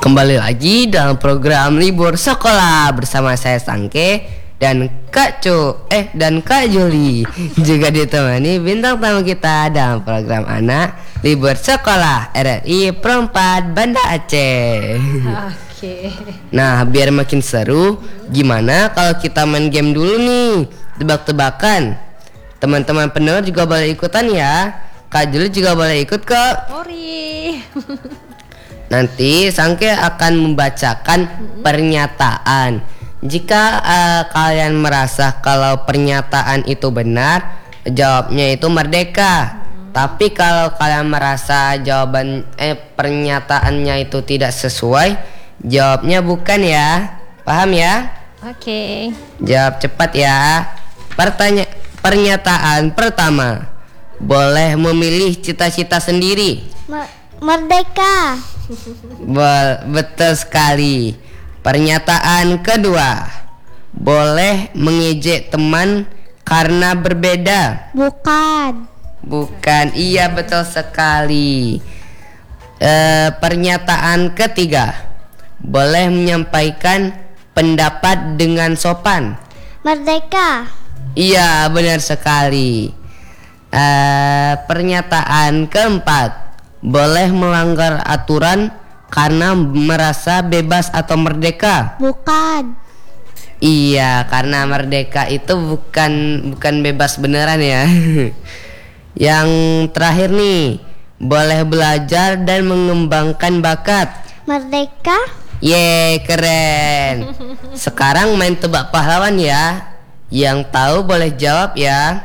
Kembali lagi dalam program Libur Sekolah bersama saya Sangke dan Kak Juli. Juga ditemani bintang tamu kita dalam program Anak Libur Sekolah RRI Perempat Banda Aceh. Oke. Nah, biar makin seru, gimana kalau kita main game dulu nih, tebak-tebakan. Teman-teman pendengar juga boleh ikutan ya. Kak Juli juga boleh ikut kok. Ori. Nanti Sangke akan membacakan pernyataan. Jika kalian merasa kalau pernyataan itu benar, jawabnya itu merdeka. Tapi kalau kalian merasa pernyataannya itu tidak sesuai, jawabnya bukan ya. Paham ya? Oke. Jawab cepat ya. Pernyataan pertama. Boleh memilih cita-cita sendiri. Merdeka. Betul sekali. Pernyataan kedua. Boleh mengejek teman karena berbeda. Bukan, iya betul sekali. Pernyataan ketiga. Boleh menyampaikan pendapat dengan sopan. Merdeka. Iya benar sekali. Pernyataan keempat. Boleh melanggar aturan karena merasa bebas atau merdeka. Bukan. Iya, karena merdeka itu bukan bebas beneran ya. Yang terakhir nih, boleh belajar dan mengembangkan bakat. Merdeka. Yeay, keren. Sekarang main tebak pahlawan ya. Yang tahu boleh jawab ya.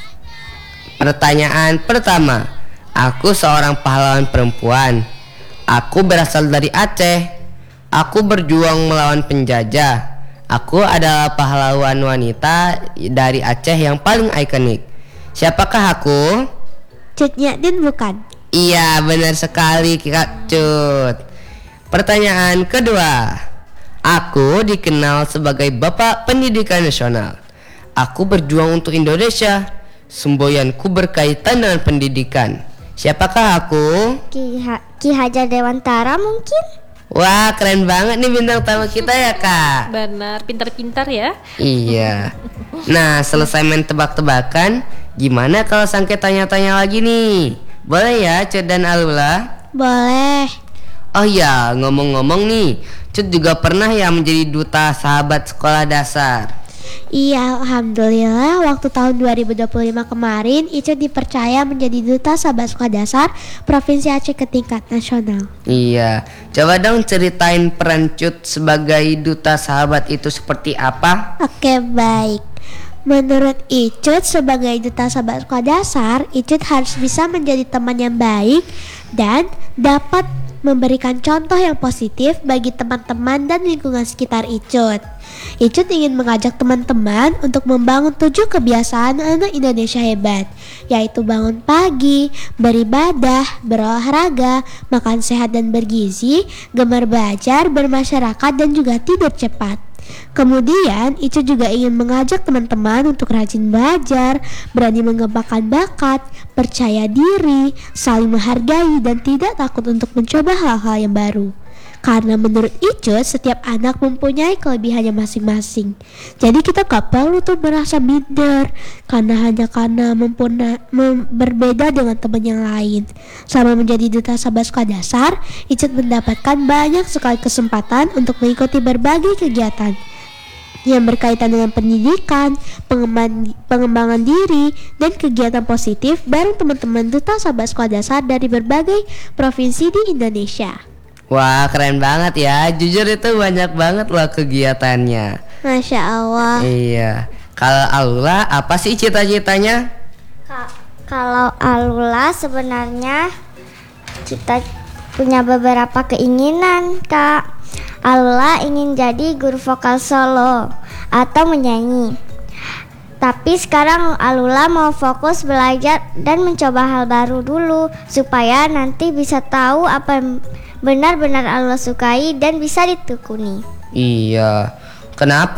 Pertanyaan pertama. Aku seorang pahlawan perempuan. Aku berasal dari Aceh. Aku berjuang melawan penjajah. Aku adalah pahlawan wanita dari Aceh yang paling ikonik. Siapakah aku? Cut Nyak bukan? Iya, benar sekali Kak Cut. Pertanyaan kedua. Aku dikenal sebagai Bapak Pendidikan Nasional. Aku berjuang untuk Indonesia. Semboyanku berkaitan dengan pendidikan. Siapakah aku? Ki Hajar Dewantara mungkin? Wah, keren banget nih bintang tamu kita ya Kak. Benar, pintar-pintar ya. Iya. Nah, selesai main tebak-tebakan, gimana kalau Sangke tanya-tanya lagi nih? Boleh ya Cut dan Alula? Boleh. Oh ya, ngomong-ngomong nih, Cut juga pernah ya menjadi duta sahabat sekolah dasar. Iya, alhamdulillah waktu tahun 2025 kemarin Icut dipercaya menjadi duta sahabat sekolah dasar Provinsi Aceh ke tingkat nasional. Iya, coba dong ceritain peran Cut sebagai duta sahabat itu seperti apa? Oke, baik. Menurut Icut sebagai duta sahabat sekolah dasar, Icut harus bisa menjadi teman yang baik dan dapat memberikan contoh yang positif bagi teman-teman dan lingkungan sekitar Icut. Icut ingin mengajak teman-teman untuk membangun 7 kebiasaan anak Indonesia hebat, yaitu bangun pagi, beribadah, berolahraga, makan sehat dan bergizi, gemar belajar, bermasyarakat, dan juga tidur cepat. Kemudian, Icut juga ingin mengajak teman-teman untuk rajin belajar, berani mengembangkan bakat, percaya diri, saling menghargai, dan tidak takut untuk mencoba hal-hal yang baru. Karena menurut Icut, setiap anak mempunyai kelebihannya masing-masing. Jadi kita gak perlu tuh merasa minder karena berbeda dengan teman yang lain. Selama menjadi duta sahabat sekolah dasar, Icut mendapatkan banyak sekali kesempatan untuk mengikuti berbagai kegiatan yang berkaitan dengan pendidikan, pengembangan diri, dan kegiatan positif bareng teman-teman duta sahabat sekolah dasar dari berbagai provinsi di Indonesia. Wah, keren banget ya. Jujur itu banyak banget loh kegiatannya. Masya Allah. Iya. Kalau Alula, apa sih cita-citanya? Kalau Alula sebenarnya kita punya beberapa keinginan, Kak. Alula ingin jadi guru vokal solo atau menyanyi. Tapi sekarang Alula mau fokus belajar dan mencoba hal baru dulu supaya nanti bisa tahu apa yang benar-benar Allah sukai dan bisa ditekuni. Iya. Kenapa